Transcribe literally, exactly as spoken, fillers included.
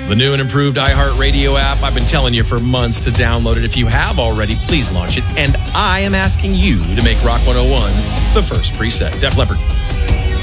The new and improved iHeartRadio app. I've been telling you for months to download it. If you have already, please launch it. And I am asking you to make Rock one oh one the first preset. Def Leppard.